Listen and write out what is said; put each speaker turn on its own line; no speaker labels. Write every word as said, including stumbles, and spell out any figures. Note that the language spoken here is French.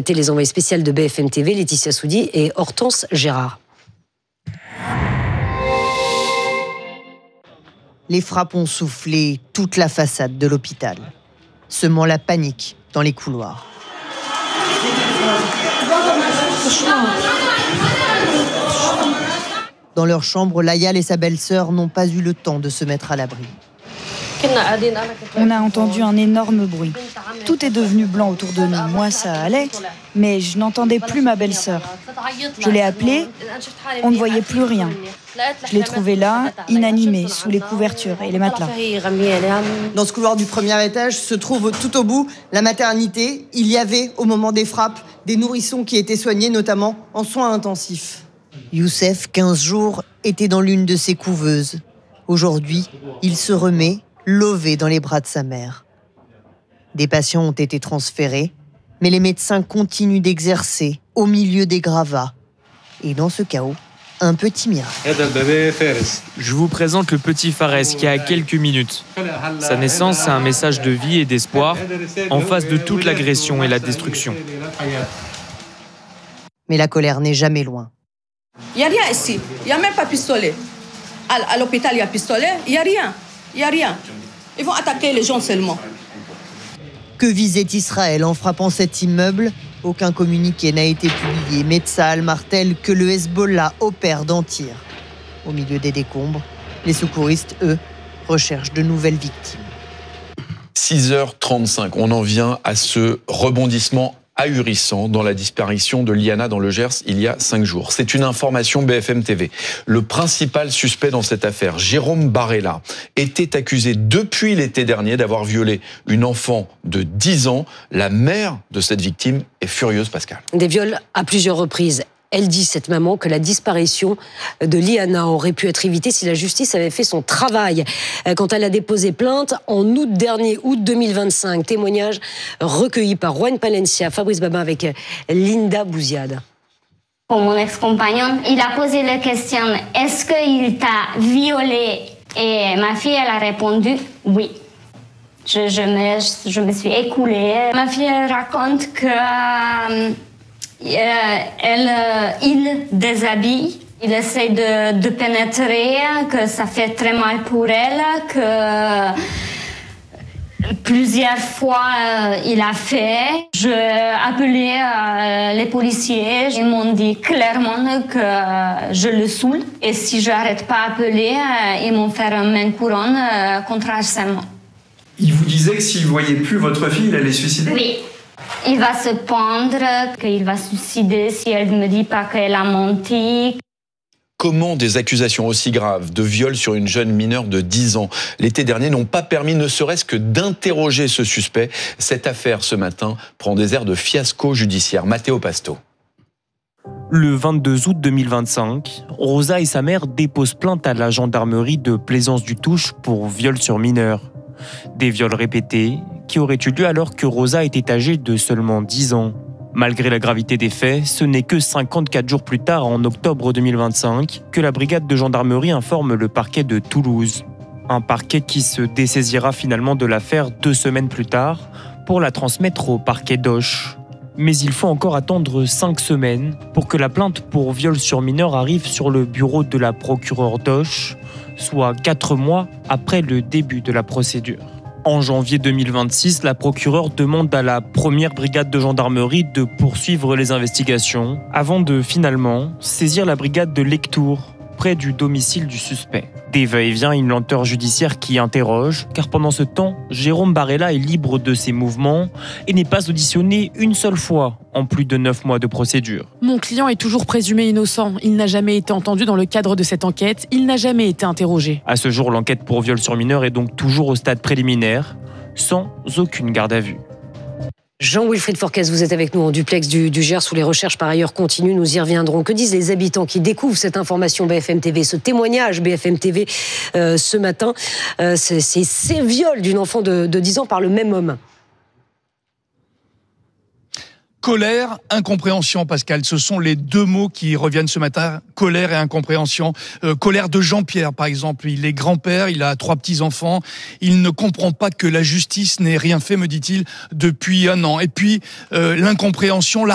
étaient les envoyés spéciales de B F M T V, Laetitia Soudi et Hortense Gérard.
Les frappes ont soufflé toute la façade de l'hôpital, semant la panique dans les couloirs. Dans leur chambre, Layal et sa belle-sœur n'ont pas eu le temps de se mettre à l'abri.
On a entendu un énorme bruit. Tout est devenu blanc autour de nous. Moi, ça allait, mais je n'entendais plus ma belle-sœur. Je l'ai appelée, on ne voyait plus rien. Je l'ai trouvée là, inanimée, sous les couvertures et les matelas.
Dans ce couloir du premier étage se trouve tout au bout la maternité. Il y avait, au moment des frappes, des nourrissons qui étaient soignés, notamment en soins intensifs. Youssef, quinze jours, était dans l'une de ces couveuses. Aujourd'hui, il se remet, lové dans les bras de sa mère. Des patients ont été transférés, mais les médecins continuent d'exercer au milieu des gravats. Et dans ce chaos, un petit miracle.
Je vous présente le petit Fares qui a quelques minutes. Sa naissance, c'est un message de vie et d'espoir en face de toute l'agression et la destruction.
Mais la colère n'est jamais loin.
Il n'y a rien ici, il n'y a même pas pistolet. À, à l'hôpital, il y a pistolet, il n'y a rien, il n'y a rien. Ils vont attaquer les gens seulement.
Que visait Israël en frappant cet immeuble ? Aucun communiqué n'a été publié, mais Tsahal martèle que le Hezbollah opère dans Tyr. Au milieu des décombres, les secouristes, eux, recherchent de nouvelles victimes.
six heures trente-cinq, on en vient à ce rebondissement ahurissant dans la disparition de Liana dans le Gers il y a cinq jours. C'est une information B F M T V. Le principal suspect dans cette affaire, Jérôme Barella, était accusé depuis l'été dernier d'avoir violé une enfant de dix ans. La mère de cette victime est furieuse, Pascal.
Des viols à plusieurs reprises. Elle dit, cette maman, que la disparition de Liana aurait pu être évitée si la justice avait fait son travail. Quand elle a déposé plainte en août dernier, août deux mille vingt-cinq. Témoignage recueilli par Juan Palencia, Fabrice Babin avec Linda Bouziade.
Pour mon ex-compagnon, il a posé la question « Est-ce qu'il t'a violée ?» Et ma fille, elle a répondu « Oui ». Je, je, me, je me suis écoulée. Ma fille elle raconte que... Euh, Euh, elle, euh, il déshabille, il essaie de, de pénétrer, que ça fait très mal pour elle, que plusieurs fois euh, il a fait. J'ai appelé euh, les policiers, ils m'ont dit clairement que je le saoule et si je n'arrête pas d'appeler, euh, ils m'ont fait une main couronne euh, contre harcèlement.
Il vous disait que s'il ne voyait plus votre fille, il allait se suicider ?
Oui. Il va se pendre, qu'il va se suicider si elle ne me dit pas qu'elle a menti.
Comment des accusations aussi graves de viol sur une jeune mineure de dix ans l'été dernier n'ont pas permis ne serait-ce que d'interroger ce suspect ? Cette affaire, ce matin, prend des airs de fiasco judiciaire. Matteo Pasto.
Le vingt-deux août deux mille vingt-cinq, Rosa et sa mère déposent plainte à la gendarmerie de Plaisance-du-Touche pour viol sur mineur. Des viols répétés qui auraient eu lieu alors que Rosa était âgée de seulement dix ans. Malgré la gravité des faits, ce n'est que cinquante-quatre jours plus tard, en octobre deux mille vingt-cinq, que la brigade de gendarmerie informe le parquet de Toulouse. Un parquet qui se dessaisira finalement de l'affaire deux semaines plus tard pour la transmettre au parquet d'Auch. Mais il faut encore attendre cinq semaines pour que la plainte pour viol sur mineur arrive sur le bureau de la procureure d'Auch, soit quatre mois après le début de la procédure. En janvier deux mille vingt-six, la procureure demande à la première brigade de gendarmerie de poursuivre les investigations avant de finalement saisir la brigade de Lectoure, près du domicile du suspect. Des va-et-vient, une lenteur judiciaire qui interroge, car pendant ce temps, Jérôme Barella est libre de ses mouvements et n'est pas auditionné une seule fois en plus de neuf mois de procédure.
Mon client est toujours présumé innocent. Il n'a jamais été entendu dans le cadre de cette enquête. Il n'a jamais été interrogé.
À ce jour, l'enquête pour viol sur mineur est donc toujours au stade préliminaire, sans aucune garde à vue.
Jean-Wilfried Forquès, vous êtes avec nous en duplex du, du Gers où les recherches par ailleurs continuent, nous y reviendrons. Que disent les habitants qui découvrent cette information B F M T V, ce témoignage B F M T V euh, ce matin, euh, c'est, c'est ces viols d'une enfant de, de dix ans par le même homme?
Colère, incompréhension, Pascal. Ce sont les deux mots qui reviennent ce matin. Colère et incompréhension. Euh, colère de Jean-Pierre, par exemple. Il est grand-père, il a trois petits-enfants. Il ne comprend pas que la justice n'ait rien fait, me dit-il, depuis un an. Et puis, euh, l'incompréhension, la